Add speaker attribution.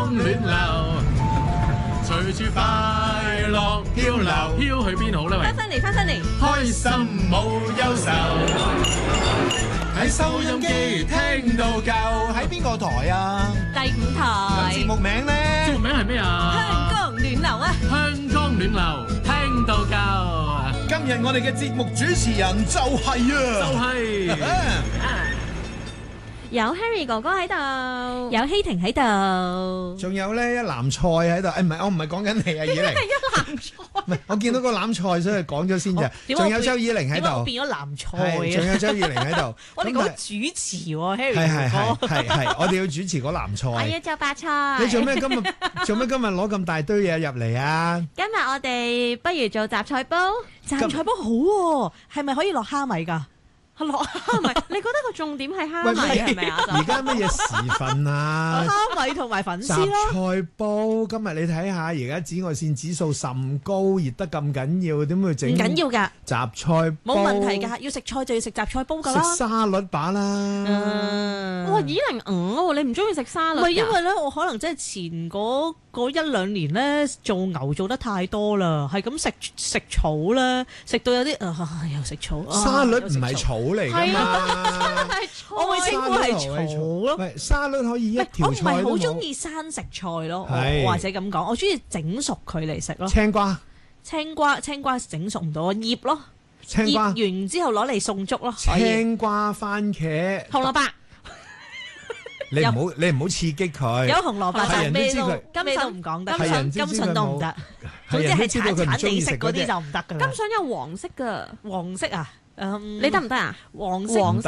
Speaker 1: 暖流，隨住快樂漂流，飄去邊好呢？喂，
Speaker 2: 翻返嚟，
Speaker 1: 開心冇憂愁，喺收音機聽到夠。
Speaker 3: 喺邊個台啊？
Speaker 2: 第5台
Speaker 3: 節目名呢？
Speaker 1: 節目名係咩啊？
Speaker 2: 香江暖流啊！
Speaker 1: 香江暖流聽到夠。
Speaker 3: 今日我哋嘅節目主持人就係
Speaker 2: 有 Harry 哥哥喺度，有希婷喺度，
Speaker 3: 仲有咧一籃菜喺度。唔係，我唔係講緊你啊，以玲。
Speaker 2: 一籃菜。
Speaker 3: 唔係，我見到個籃菜，所以講咗先咋。仲有周以玲喺度，
Speaker 2: 變咗籃菜
Speaker 3: 係，仲有周以玲喺度。
Speaker 2: 我哋講主持喎，Harry 哥哥。
Speaker 3: 係，我哋要主持嗰籃菜。
Speaker 2: 我要做白菜。
Speaker 3: 你做咩今日攞咁大堆嘢入嚟啊？
Speaker 2: 今日我哋不如做雜菜煲。
Speaker 4: 雜菜煲好喎，係咪可以落蝦米㗎？
Speaker 2: 落蝦米，你覺得個重點係蝦米係咪啊？
Speaker 3: 而家乜嘢時分啊？
Speaker 4: 蝦米同埋粉絲咯。
Speaker 3: 雜菜煲，今日你睇下，而家紫外線指數甚高，熱得咁緊要，點會整？
Speaker 4: 唔緊要㗎，
Speaker 3: 雜菜煲
Speaker 4: 冇問題㗎，要食菜就要食雜菜煲㗎啦。
Speaker 3: 食沙律把啦。
Speaker 2: 哇，以玲你唔中意食沙律㗎？
Speaker 4: 唔係因為咧，我可能即係前嗰1-2年咧做牛做得太多啦，係咁食草咧，食到有啲又食草。
Speaker 3: 沙律唔係草嚟㗎嘛，
Speaker 4: 我會稱呼係草咯。
Speaker 3: 喂，沙律可以一條菜都冇。
Speaker 4: 我唔係好中意生食菜咯，或者咁講，我中意整熟佢嚟食咯。
Speaker 3: 青瓜
Speaker 4: 整熟唔到，醃咯，
Speaker 3: 醃
Speaker 4: 完之後攞嚟餸粥咯。
Speaker 3: 青瓜、番茄、
Speaker 4: 紅蘿蔔。
Speaker 3: 你唔好刺激佢。
Speaker 4: 有紅蘿蔔就咩都唔講得，
Speaker 3: 金
Speaker 4: 筍都唔得。總之係橙地色嗰啲就唔得㗎啦。
Speaker 2: 金筍有黃色㗎，
Speaker 4: 黃色啊？
Speaker 2: 你得唔得啊？
Speaker 4: 黃色